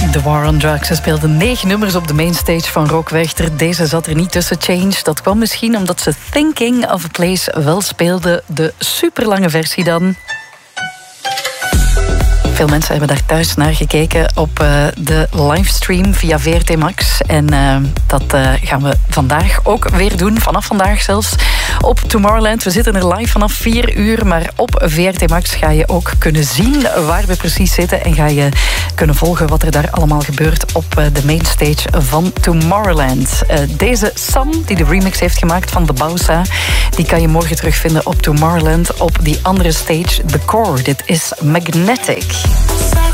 The War on Drugs. Ze speelden 9 nummers op de mainstage van Rockwerchter. Deze zat er niet tussen, Change. Dat kwam misschien omdat ze Thinking of a Place wel speelden. De superlange versie dan. Veel mensen hebben daar thuis naar gekeken op de livestream via VRT Max. En dat gaan we vandaag ook weer doen. Vanaf vandaag zelfs op Tomorrowland. We zitten er live vanaf 4 uur. Maar op VRT Max ga je ook kunnen zien waar we precies zitten. En ga je kunnen volgen wat er daar allemaal gebeurt op de mainstage van Tomorrowland. Deze Sam, die de remix heeft gemaakt van de Bausa, die kan je morgen terugvinden op Tomorrowland op die andere stage, The Core. Dit is Magnetic.